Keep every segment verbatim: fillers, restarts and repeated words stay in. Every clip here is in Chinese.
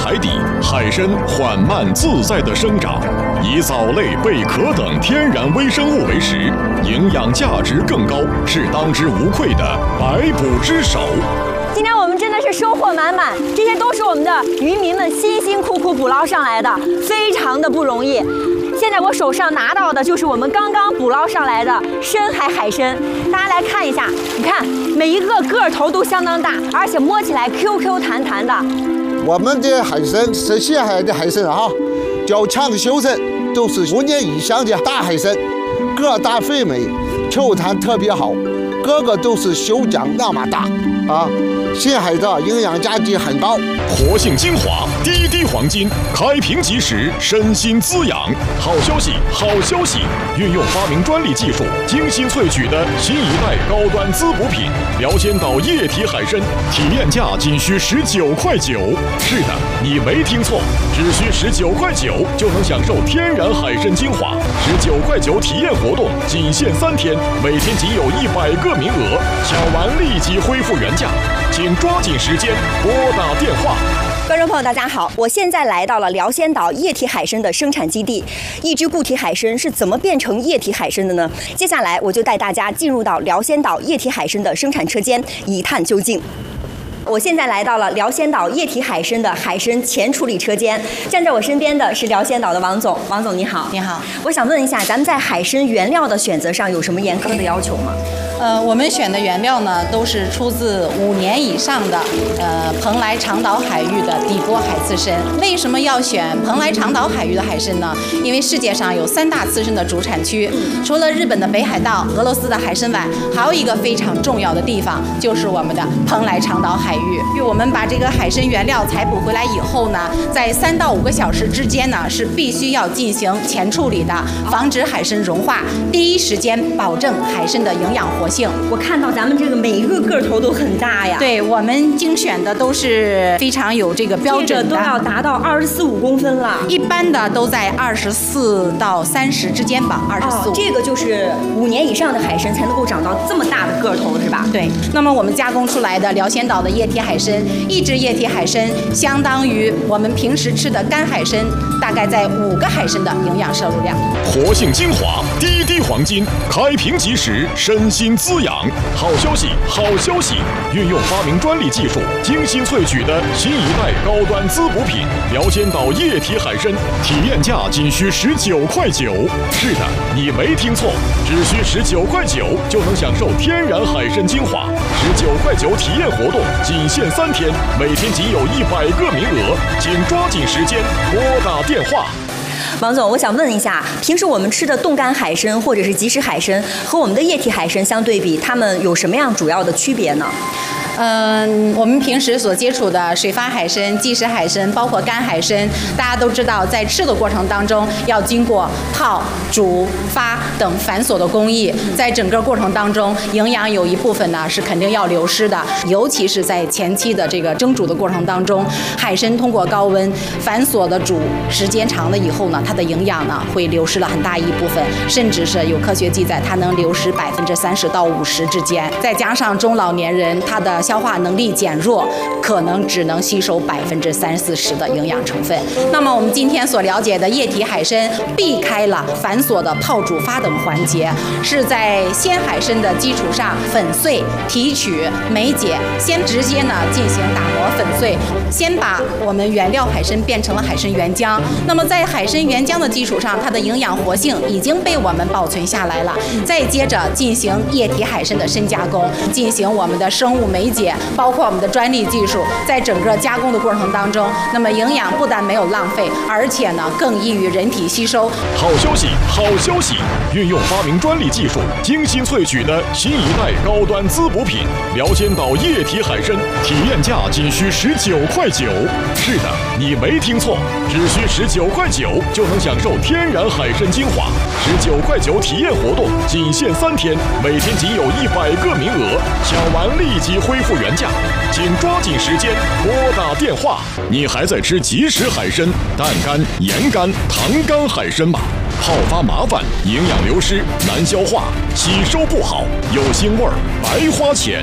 海底，海参缓慢自在地生长，以藻类、贝壳等天然微生物为食，营养价值更高，是当之无愧的百捕之首。 今天我们真的是收获满满，这些都是我们的渔民们辛辛苦苦捕捞上来的，非常的不容易。现在我手上拿到的就是我们刚刚捕捞上来的深海海参，大家来看一下，你看每一个个头都相当大，而且摸起来 Q Q 弹弹的。 我们的海参是县海的海参啊，较强修身，都是五年以上的大海参，个大肥美，球弹特别好，个个都是修浆那么大啊。县海的营养价值很高， 活性精华，滴滴黄金，开瓶即食，身心滋养。好消息，好消息！运用发明专利技术，精心萃取的新一代高端滋补品——辽仙岛液体海参，体验价仅需十九块九。是的，你没听错，只需十九块九就能享受天然海参精华。十九块九体验活动仅限三天，每天仅有一百个名额，抢完立即恢复原价。请抓紧时间拨打电话。 观众朋友，大家好，我现在来到了辽仙岛液体海参的生产基地。一只固体海参是怎么变成液体海参的呢？接下来我就带大家进入到辽仙岛液体海参的生产车间，一探究竟。我现在来到了辽仙岛液体海参的海参前处理车间，站在我身边的是辽仙岛的王总。王总你好。 你好。 我想问一下，咱们在海参原料的选择上有什么严苛的要求吗？ 呃，我们选的原料呢，都是出自五年以上的呃蓬莱长岛海域的底波海刺参。为什么要选蓬莱长岛海域的海参呢？因为世界上有三大刺参的主产区，除了日本的北海道、俄罗斯的海参崴，还有一个非常重要的地方，就是我们的蓬莱长岛海域。我们把这个海参原料采捕回来以后呢，在三到五个小时之间呢，是必须要进行前处理的，防止海参融化，第一时间保证海参的营养活性。 我看到咱们这个每一个个头都很大呀。 对，我们精选的都是非常有这个标准的， 这个都要达到二十四五公分了。 一般的都在二十四到三十之间吧，二十四。 这个就是五年以上的海参才能够长到这么大的个头，是吧？ 对。那么我们加工出来的辽仙岛的液体海参，一只液体海参相当于我们平时吃的干海参大概在五个海参的营养摄入量。 活性精华，滴滴黄金，开瓶即食，身心滋养。好消息，好消息！运用发明专利技术，精心萃取的新一代高端滋补品——辽仙岛液体海参，体验价仅需十九块九。是的，你没听错，只需十九块九就能享受天然海参精华。十九块九体验活动仅限三天，每天仅有一百个名额，请抓紧时间拨打电话。 王总，我想问一下，平时我们吃的冻干海参或者是即食海参和我们的液体海参相对比，它们有什么样主要的区别呢？ 嗯，我们平时所接触的水发海参、即食海参，包括干海参，大家都知道，在吃的过程当中要经过泡、煮、发等繁琐的工艺，在整个过程当中，营养有一部分呢是肯定要流失的，尤其是在前期的这个蒸煮的过程当中，海参通过高温繁琐的煮，时间长了以后呢，它的营养呢会流失了很大一部分，甚至是有科学记载，它能流失百分之三十到五十之间。再加上中老年人他的消化能力减弱，可能只能吸收百分之三四十的营养成分。那么我们今天所了解的液体海参，避开了繁琐的泡、煮、发等环节，是在鲜海参的基础上粉碎、提取、酶解，先直接呢进行打磨粉碎，先把我们原料海参变成了海参原浆。那么在海参原浆的基础上，它的营养活性已经被我们保存下来了，再接着进行液体海参的深加工，进行我们的生物酶解，包括我们的专利技术，在整个加工的过程当中，那么营养不但没有浪费，而且呢更易于人体吸收。 好消息，好消息！运用发明专利技术，精心萃取的新一代高端滋补品——辽仙岛液体海参，体验价仅需十九块九。是的，你没听错，只需十九块九就能享受天然海参精华。十九块九体验活动仅限三天，每天仅有一百个名额，抢完立即恢复原价，请抓紧时间拨打电话。你还在吃即食海参、淡干、盐干、糖干海参吗？泡发麻烦，营养流失，难消化，吸收不好，有腥味儿，白花钱。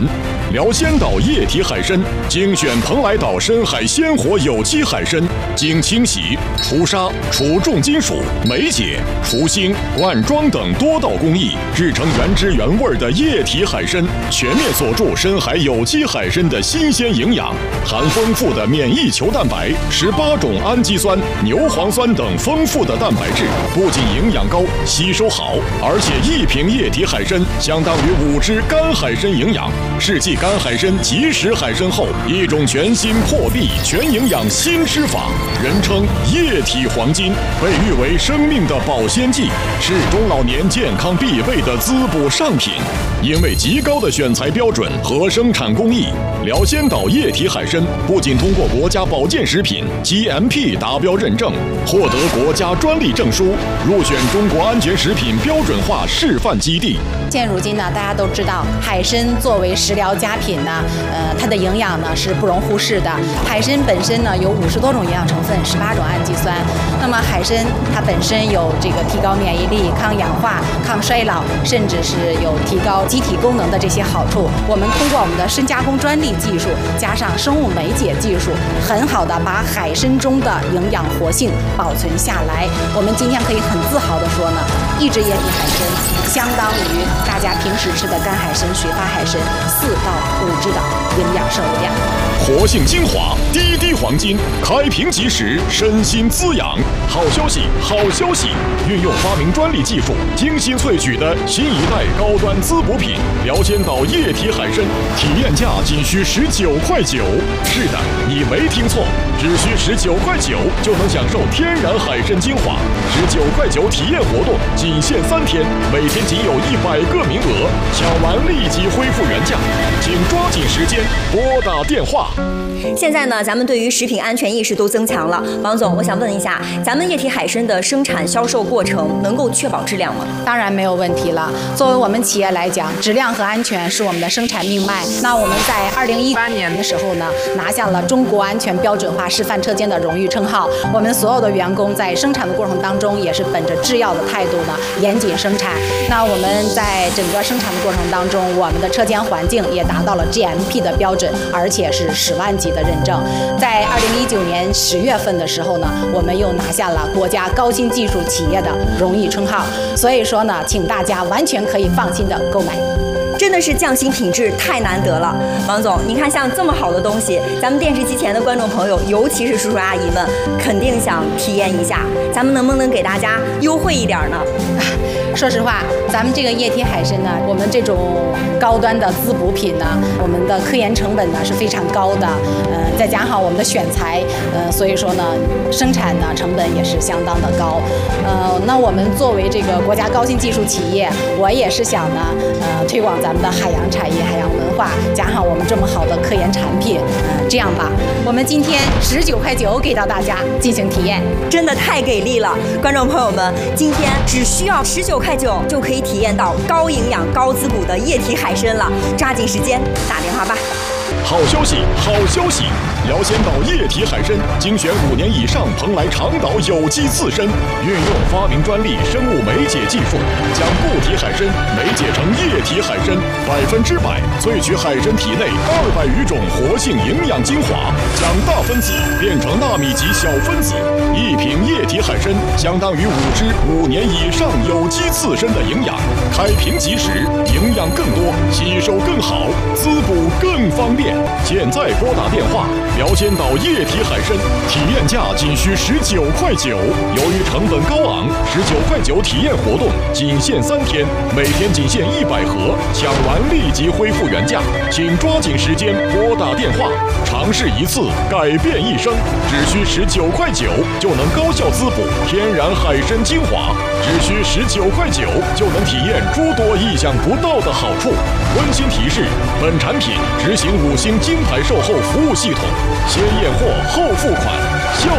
辽仙岛液体海参，精选蓬莱岛深海鲜活有机海参，经清洗、除沙、除重金属、酶解、除腥、灌装等多道工艺，制成原汁原味的液体海参，全面锁住深海有机海参的新鲜营养，含丰富的免疫球蛋白、十八种氨基酸、牛磺酸等丰富的蛋白质，不仅营养高、吸收好，而且一瓶液体海参相当于五只干海参营养。是继干海参、即食海参后，一种全新破壁全营养新吃法，人称液体黄金，被誉为生命的保鲜剂，是中老年健康必备的滋补上品。因为极高的选材标准和生产工艺，辽仙岛液体海参不仅通过国家保健食品 G M P 达标认证，获得国家专利证书，入选中国安全食品标准化示范基地。 现如今呢，大家都知道，海参作为食疗佳品呢，呃，它的营养呢是不容忽视的。海参本身呢有五十多种营养成分，十八种氨基酸。那么海参它本身有这个提高免疫力、抗氧化、抗衰老，甚至是有提高机体功能的这些好处。我们通过我们的深加工专利技术，加上生物酶解技术，很好的把海参中的营养活性保存下来。我们今天可以很自豪的说呢，一只液体海参相当于大家平时吃的干海参、水发海参四到五只的营养摄入量。 活性精华，滴滴黄金，开瓶即食，身心滋养。好消息，好消息！运用发明专利技术，精心萃取的新一代高端滋补品——辽仙岛液体海参，体验价仅需十九块九。是的，你没听错，只需十九块九就能享受天然海参精华。十九块九体验活动仅限三天，每天仅有一百个名额，抢完立即恢复原价，请抓紧时间拨打电话。 现在呢，咱们对于食品安全意识都增强了。王总，我想问一下，咱们液体海参的生产销售过程能够确保质量吗？ 当然没有问题了。作为我们企业来讲，质量和安全是我们的生产命脉。那我们在二零一八年的时候呢，拿下了中国安全标准化示范车间的荣誉称号。我们所有的员工在生产的过程当中，也是本着制药的态度呢，严谨生产。那我们在整个生产的过程当中，我们的车间环境也达到了 G M P 的标准，而且是十万级的认证。在二零一九年十月份的时候呢，我们又拿下了国家高新技术企业的荣誉称号。所以说呢，请大家完全可以放心的购买。 真的是匠心品质太难得了，王总，您看像这么好的东西，咱们电视机前的观众朋友，尤其是叔叔阿姨们，肯定想体验一下，咱们能不能给大家优惠一点呢？ 说实话，咱们这个液体海参呢，我们这种高端的滋补品呢，我们的科研成本呢是非常高的，呃，再加上我们的选材，呃，所以说呢，生产呢成本也是相当的高，呃，那我们作为这个国家高新技术企业，我也是想呢，呃，推广咱们的海洋产业、海洋文化，加上我们这么好的科研产品，呃，这样吧，我们今天十九块九给到大家进行体验， 真的太给力了，观众朋友们，今天只需要十九块九就可以体验到高营养、高滋补的液体海参了，抓紧时间打电话吧。 好消息，好消息！辽仙岛液体海参精选五年以上蓬莱长岛有机刺参，运用发明专利生物酶解技术，将固体海参酶解成液体海参，百分之百萃取海参体内二百余种活性营养精华，将大分子变成纳米级小分子。一瓶液体海参相当于五只五年以上有机刺参的营养，开瓶即食，营养更多，吸收更好，滋补更方便。现在拨打电话，辽仙岛液体海参体验价仅需十九块九。由于成本高昂，十九块九体验活动仅限三天，每天仅限一百盒，抢完立即恢复原价，请抓紧时间拨打电话，尝试一次改变一生，只需十九块九就能高效滋补天然海参精华，只需十九块九就能体验诸多意想不到的好处。温馨提示：本产品执行五星金牌售后服务系统，先验货后付款，效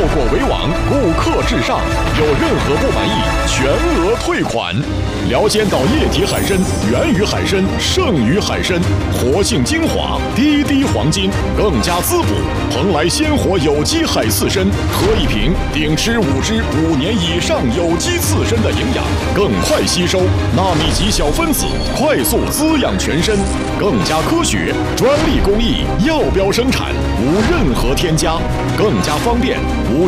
果为王，顾客至上，有任何不满意，全额退款。辽仙岛液体海参源于海参，胜于海参，活性精华，滴滴黄金，更加滋补。蓬莱鲜活有机海刺参，喝一瓶顶吃五只五年以上有机刺参的营养，更快吸收，纳米级小分子，快速滋养全身，更加科学，专利工艺，药标生产，无任何添加，更加方便，无